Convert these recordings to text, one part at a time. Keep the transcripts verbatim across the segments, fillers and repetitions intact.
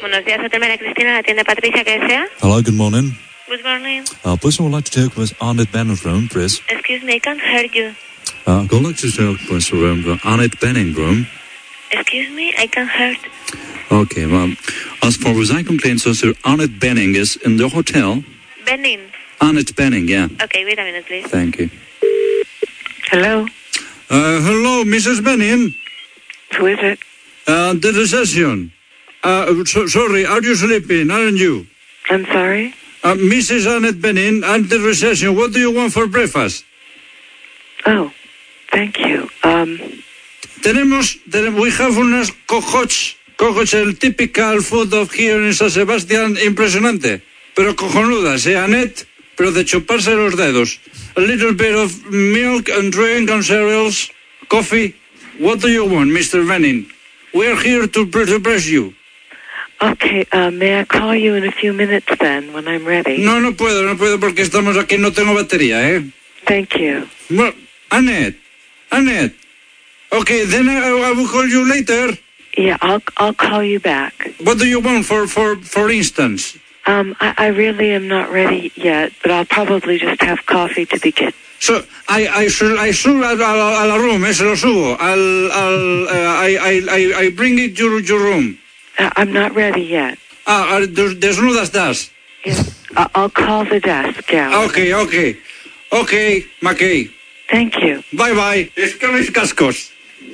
Buenos días, Hotel María Cristina, la tienda Patricia, ¿qué desea? Hello, good morning. Good morning. Uh, please, I would like to talk with Annette Benning's room, please. Excuse me, I can't hear you. Uh, I would like to talk with the room, the Annette Benning room. Excuse me, I can't hear. Okay, well, as far as I complain, so Sir Annette Benning is in the hotel. Benning. Annette Benning, yeah. Okay, wait a minute, please. Thank you. Hello. Uh, hello, Missus Benning. Who is it? Uh, the reception. Uh, so, sorry, are you sleeping, aren't you? I'm sorry? Uh, Missus Annette Benning and the reception, what do you want for breakfast? Oh, thank you. Um, Tenemos, tenemos, we have unas cocots, cocots, el typical food of here in San Sebastián, impresionante, pero cojonudas, eh, Annette, pero de chuparse los dedos. A little bit of milk and drink and cereals, coffee. What do you want, Mister Benning? We are here to, to bless you. okay, uh, may I call you in a few minutes then, when I'm ready? No, no puedo, no puedo porque estamos aquí, no tengo batería, eh. Thank you. Well, Annette, Annette. Okay, then I, I will call you later. Yeah, I'll I'll call you back. What do you want, for, for, for instance? Um, I, I really am not ready yet, but I'll probably just have coffee to begin. So, I, I should, I should, a la, a la room, eh, se lo subo. I'll, I'll, uh, I, I, I, I bring it to your room. Uh, I'm not ready yet. Ah, des- desnuda estás. Yes, I- I'll call the desk, yeah. Okay, okay. Okay, McKay. Thank you. Bye, bye. Es que mis cascos.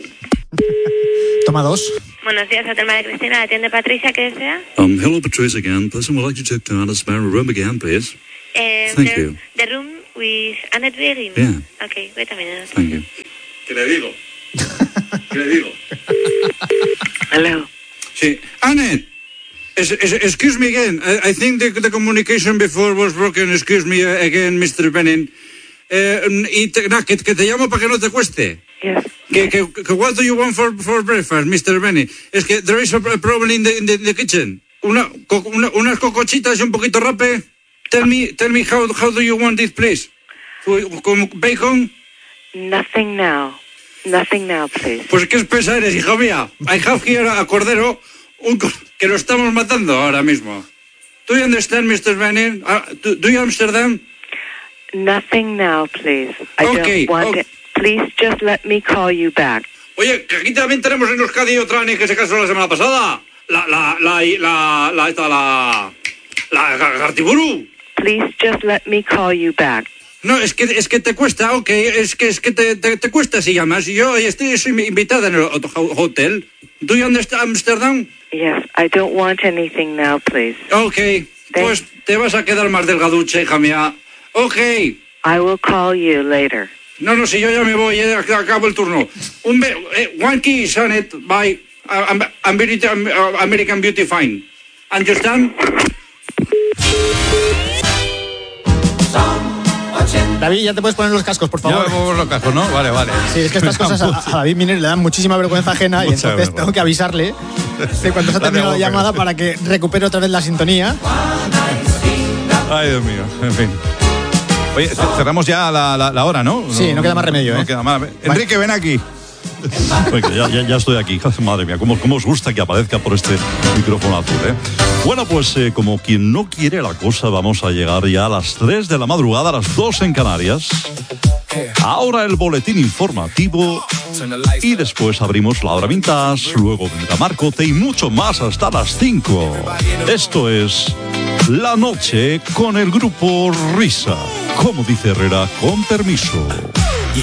Toma dos. Buenos días, Hotel María Cristina, la tienda Patricia, ¿qué desea? Um, hello, Patricia again. Please, I would like to talk to Anna's room again, please. Eh, Thank the, you. The room with Annette Benning. Yeah. Okay, wait a minute. Thank you. ¿Qué le digo? ¿Qué le digo? Hello. Sí. Annette, es, es, excuse me again. I, I think the, the communication before was broken. Excuse me uh, again, Mister Benning. Eh, y te, nah, que, que te llamo para que no te cueste. Yes. Que, que, que, what do you want for, for breakfast, Mister Benning? Es que there is a problem in the, in the, in the kitchen. Una, co, una, unas cocochitas y un poquito rape. Tell me, tell me how, how do you want it, please? ¿Con bacon? Nothing now. Nothing now, please. Pues qué espesa eres, hija mía. I have here a cordero un, que lo estamos matando ahora mismo. Do you understand, Mister Benning? Uh, do, do you understand? Nothing now, please. I Okay, don't want okay. it. Please just let me call you back. Oye, que aquí también tenemos en Euskadi otra ni que se casó la semana pasada. La, la, la, la, la, esta, la, la Gartiburu. Please just let me call you back. No, es que, es que te cuesta, ok, es que, es que te, te, te cuesta si llamas. Yo estoy soy invitada en el hotel. Do you understand Amsterdam? Yes, I don't want anything now, please. Ok, pues te vas a quedar más delgaducha, hija mía. Ok. I will call you later. No, no, si yo ya me voy, eh, acabo el turno. Un be eh, one kiss, Annette, bye. I'm, I'm very, I'm, uh, American Beauty Fine. Understand? David, ya te puedes poner los cascos, por favor. Ya me pongo los cascos, ¿no? Vale, vale. Sí, es que estas cosas a, a David Miner le dan muchísima vergüenza ajena y Mucha entonces vergüenza. tengo que avisarle de cuando se ha terminado la llamada para que recupere otra vez la sintonía. Ay, Dios mío, en fin. Oye, cerramos ya la, la, la hora, ¿no? Sí, no queda más remedio, no ¿eh? queda más. Enrique, ven aquí. Oiga, ya, ya, ya estoy aquí. Madre mía, ¿cómo, cómo os gusta que aparezca por este micrófono azul, eh? Bueno, pues eh, como quien no quiere la cosa, vamos a llegar ya a las tres de la madrugada, a las dos en Canarias. Ahora el boletín informativo y después abrimos la hora vintage, luego vendrá Marcote y mucho más hasta las cinco. Esto es La Noche con el grupo Risa. Como dice Herrera, con permiso.